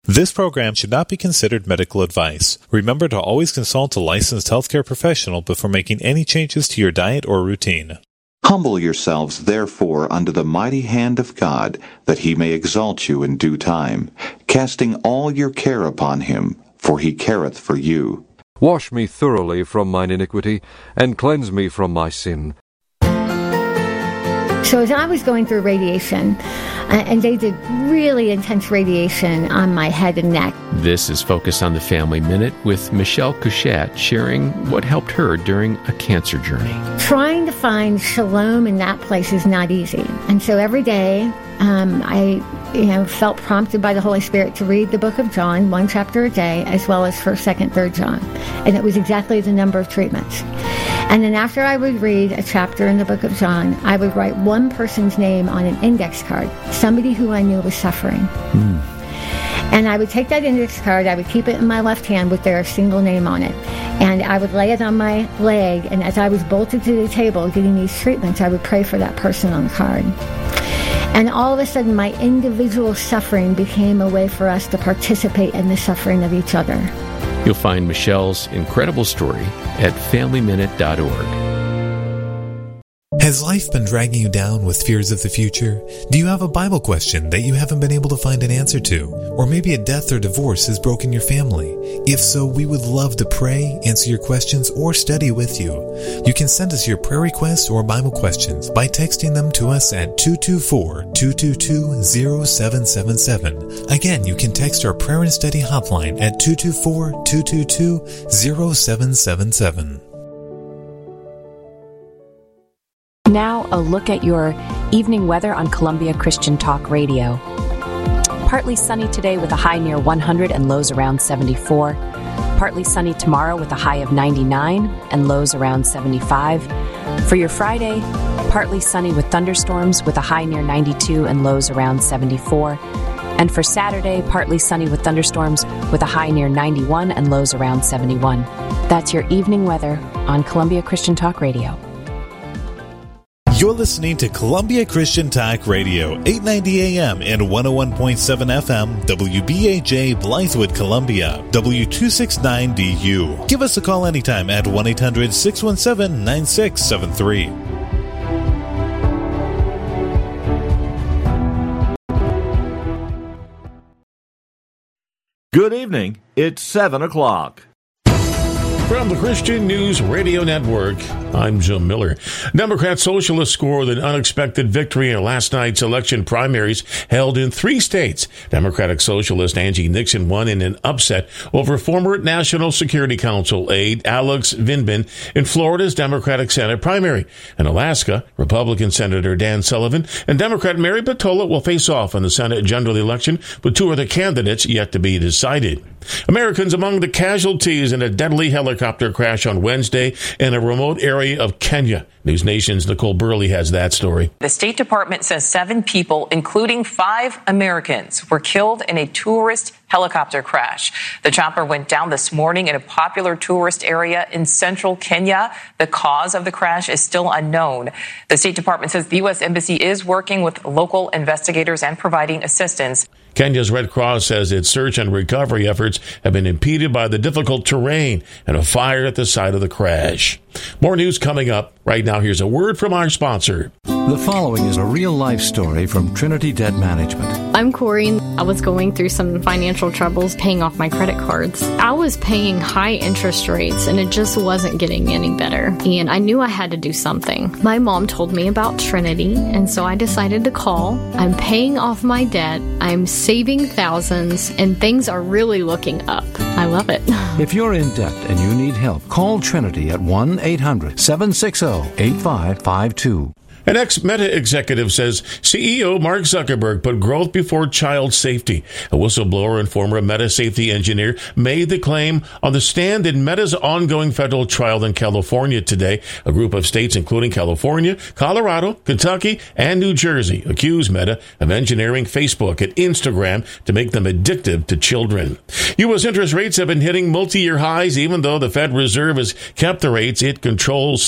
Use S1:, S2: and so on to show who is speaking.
S1: This program should not be considered medical advice. Remember to always consult a licensed healthcare professional before making any changes to your diet or routine.
S2: Humble yourselves, therefore, under the mighty hand of God, that he may exalt you in due time, casting all your care upon him, for he careth for you.
S3: Wash me thoroughly from mine iniquity, and cleanse me from my sin.
S4: So as I was going through radiation, and they did really intense radiation on my head and neck.
S5: This is Focus on the Family Minute with Michelle Couchette sharing what helped her during a cancer journey.
S4: Trying to find shalom in that place is not easy. And so every day I felt prompted by the Holy Spirit to read the book of John, 1 chapter a day, as well as 1st, 2nd, 3rd John. And it was exactly the number of treatments. And then after I would read a chapter in the book of John, I would write one person's name on an index card, somebody who I knew was suffering. And I would take that index card, I would keep it in my left hand with their single name on it. And I would lay it on my leg, and as I was bolted to the table getting these treatments, I would pray for that person on the card. And all of a sudden, my individual suffering became a way for us to participate in the suffering of each other.
S5: You'll find Michelle's incredible story at FamilyMinute.org.
S1: Has life been dragging you down with fears of the future? Do you have a Bible question that you haven't been able to find an answer to? Or maybe a death or divorce has broken your family? If so, we would love to pray, answer your questions, or study with you. You can send us your prayer requests or Bible questions by texting them to us at 224-222-0777. Again, you can text our prayer and study hotline at 224-222-0777.
S6: Now, a look at your evening weather on Columbia Christian Talk Radio. Partly sunny today with a high near 100 and lows around 74. Partly sunny tomorrow with a high of 99 and lows around 75. For your Friday, partly sunny with thunderstorms with a high near 92 and lows around 74. And for Saturday, partly sunny with thunderstorms with a high near 91 and lows around 71. That's your evening weather on Columbia Christian Talk Radio.
S1: You're listening to Columbia Christian Talk Radio, 890 AM and 101.7 FM, WBAJ Blythewood, Columbia, W269DU. Give us a call anytime at 1-800-617-9673.
S7: Good evening. It's 7 o'clock.
S8: From the Christian News Radio Network, I'm Jim Miller. Democrat Socialists scored an unexpected victory in last night's election primaries held in 3 states. Democratic Socialist Angie Nixon won in an upset over former National Security Council aide Alex Vindman in Florida's Democratic Senate primary. In Alaska, Republican Senator Dan Sullivan and Democrat Mary Patola will face off in the Senate general election, with 2 other candidates yet to be decided. Americans among the casualties in a deadly helicopter crash on Wednesday in a remote area of Kenya. News Nation's Nicole Burley has that story.
S9: The State Department says 7 people, including 5 Americans, were killed in a tourist helicopter crash. The chopper went down this morning in a popular tourist area in central Kenya. The cause of the crash is still unknown. The State Department says the U.S. Embassy is working with local investigators and providing assistance.
S8: Kenya's Red Cross says its search and recovery efforts have been impeded by the difficult terrain and a fire at the site of the crash. More news coming up. Right now, here's a word from our sponsor.
S10: The following is a real-life story from Trinity Debt Management.
S11: I'm Corey. I was going through some financial troubles paying off my credit cards. I was paying high interest rates, and it just wasn't getting any better. And I knew I had to do something. My mom told me about Trinity, and so I decided to call. I'm paying off my debt. I'm saving thousands, and things are really looking up. I love it.
S10: If you're in debt and you need help, call Trinity at 1-800-760-8552.
S8: An ex-Meta executive says CEO Mark Zuckerberg put growth before child safety. A whistleblower and former Meta safety engineer made the claim on the stand in Meta's ongoing federal trial in California today. A group of states, including California, Colorado, Kentucky, and New Jersey, accuse Meta of engineering Facebook and Instagram to make them addictive to children. U.S. interest rates have been hitting multi-year highs, even though the Fed Reserve has kept the rates it controls